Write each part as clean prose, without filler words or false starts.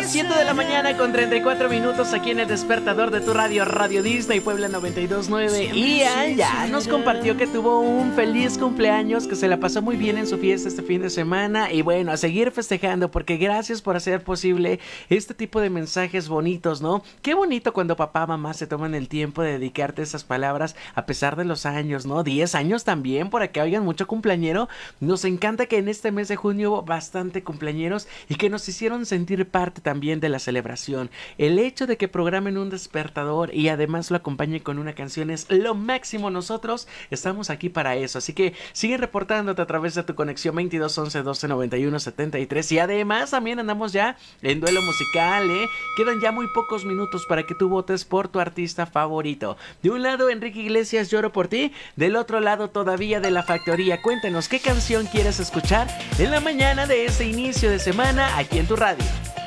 las 7 de la mañana con 34 minutos aquí en el despertador de tu radio, Radio Disney Puebla 92.9. Ian ya nos compartió que tuvo un feliz cumpleaños, que se la pasó muy bien en su fiesta este fin de semana. Y bueno, a seguir festejando, porque gracias por hacer posible este tipo de mensajes bonitos, ¿no? Qué bonito cuando papá, mamá se toman el tiempo de dedicarte esas palabras a pesar de los años, ¿no? 10 años también, por acá, oigan, mucho cumpleañero. Nos encanta que en este mes de junio hubo bastante cumpleañeros y que nos hicieron sentir parte también de la celebración. El hecho de que programen un despertador y además lo acompañen con una canción es lo máximo. Nosotros estamos aquí para eso, así que sigue reportándote a través de tu conexión 22 11 12 91 73 y además también andamos ya en duelo musical, quedan ya muy pocos minutos para que tú votes por tu artista favorito. De un lado Enrique Iglesias, Lloro por ti, del otro lado todavía de La Factoría. Cuéntanos qué canción quieres escuchar en la mañana de este inicio de semana aquí en tu radio.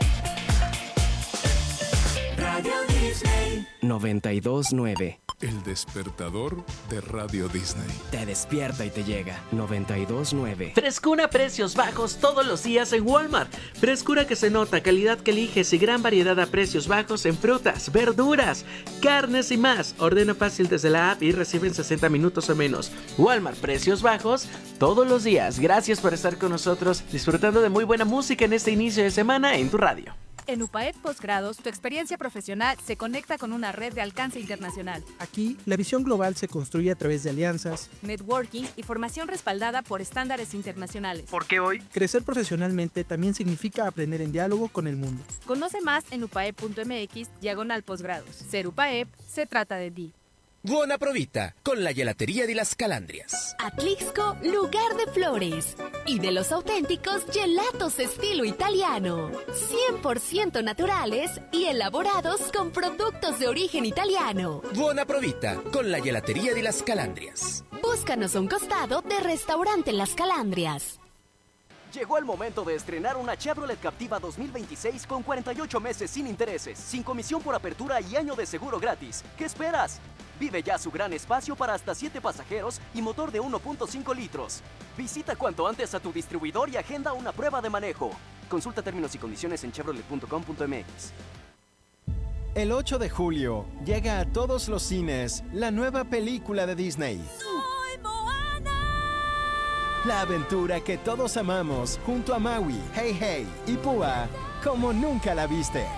Radio Disney 92.9. El despertador de Radio Disney. Te despierta y te llega. 92.9. Frescura a precios bajos todos los días en Walmart. Frescura que se nota, calidad que eliges y gran variedad a precios bajos en frutas, verduras, carnes y más. Ordena fácil desde la app y recibe en 60 minutos o menos. Walmart, precios bajos todos los días. Gracias por estar con nosotros, disfrutando de muy buena música en este inicio de semana en tu radio. En UPAED Postgrados, tu experiencia profesional se conecta con una red de alcance internacional. Aquí, la visión global se construye a través de alianzas, networking y formación respaldada por estándares internacionales. Porque hoy, crecer profesionalmente también significa aprender en diálogo con el mundo. Conoce más en upaed.mx/posgrados. Ser UPAED se trata de ti. Buona provita con la gelatería de las Calandrias. Atlixco, lugar de flores y de los auténticos gelatos estilo italiano, 100% naturales y elaborados con productos de origen italiano. Buona provita con la gelatería de las Calandrias. Búscanos a un costado de Restaurante Las Calandrias. Llegó el momento de estrenar una Chevrolet Captiva 2026 con 48 meses sin intereses, sin comisión por apertura y año de seguro gratis. ¿Qué esperas? Vive ya su gran espacio para hasta 7 pasajeros y motor de 1.5 litros. Visita cuanto antes a tu distribuidor y agenda una prueba de manejo. Consulta términos y condiciones en chevrolet.com.mx. El 8 de julio llega a todos los cines la nueva película de Disney. ¡Soy Moana! La aventura que todos amamos junto a Maui, Hey Hey y Púa como nunca la viste.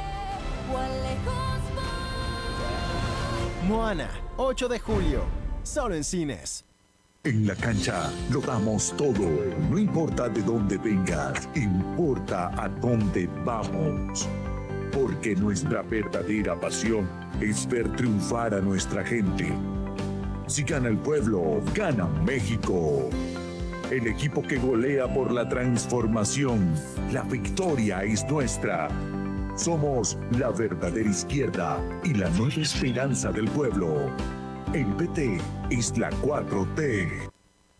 Moana, 8 de julio, solo en cines. En la cancha lo damos todo, no importa de dónde vengas, importa a dónde vamos. Porque nuestra verdadera pasión es ver triunfar a nuestra gente. Si gana el pueblo, gana México. El equipo que golea por la transformación, la victoria es nuestra. Somos la verdadera izquierda y la nueva esperanza del pueblo. El PT es la 4T.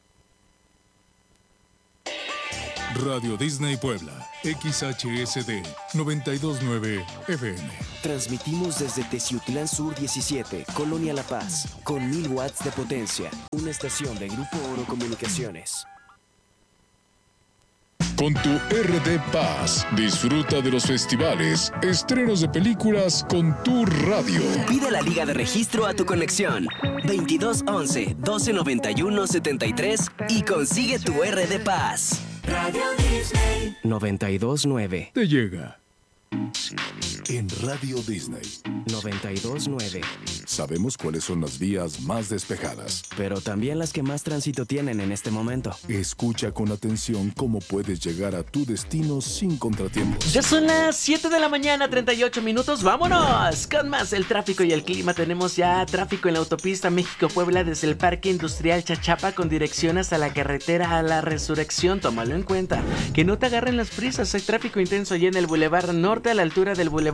Radio Disney Puebla, XHSD 92.9 FM. Transmitimos desde Teciutlán Sur 17, Colonia La Paz, con 1000 watts de potencia. Una estación de Grupo Oro Comunicaciones. Con tu RD Paz, disfruta de los festivales, estrenos de películas con tu radio. Pide la liga de registro a tu conexión 2211 1291 73 y consigue tu RD Paz. Radio Disney 92.9. Te llega. En Radio Disney 92.9. Sabemos cuáles son las vías más despejadas, pero también las que más tránsito tienen en este momento. Escucha con atención cómo puedes llegar a tu destino sin contratiempos. Ya son las 7 de la mañana, 38 minutos. ¡Vámonos! Con más el tráfico y el clima. Tenemos ya tráfico en la autopista México-Puebla desde el Parque Industrial Chachapa con dirección hasta la carretera a la Resurrección. Tómalo en cuenta. Que no te agarren las prisas. Hay tráfico intenso allí en el Boulevard Norte a la altura del Boulevard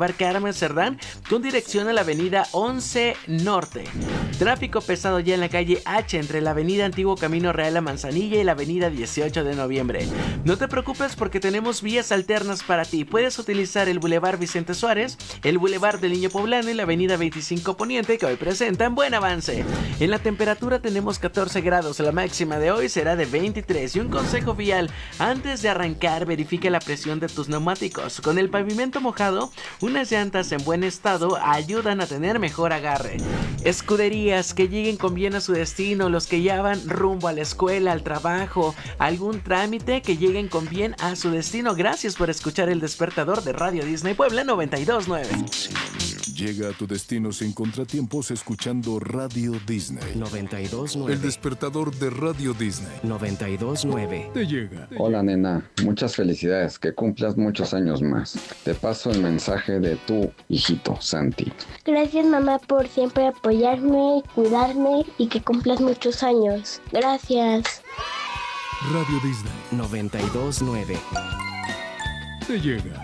Boulevard Carmen Cerdán con dirección a la avenida 11 Norte. Tráfico pesado ya en la calle H entre la avenida Antiguo Camino Real a Manzanilla y la avenida 18 de noviembre. No te preocupes porque tenemos vías alternas para ti. Puedes utilizar el Boulevard Vicente Suárez, el Boulevard del Niño Poblano y la avenida 25 Poniente, que hoy presentan buen avance. En la temperatura tenemos 14 grados, la máxima de hoy será de 23. Y un consejo vial: antes de arrancar verifica la presión de tus neumáticos. Con el pavimento mojado, unas llantas en buen estado ayudan a tener mejor agarre. Escuderías, que lleguen con bien a su destino. Los que ya van rumbo a la escuela, al trabajo, algún trámite, que lleguen con bien a su destino. Gracias por escuchar El Despertador de Radio Disney Puebla 92.9. Llega a tu destino sin contratiempos escuchando Radio Disney 92.9. El Despertador de Radio Disney 92.9. Te llega. Hola nena, muchas felicidades, que cumplas muchos años más. Te paso el mensaje de tu hijito Santi. Gracias mamá por siempre apoyarme, cuidarme y que cumplas muchos años. Gracias. Radio Disney 92.9. te llega.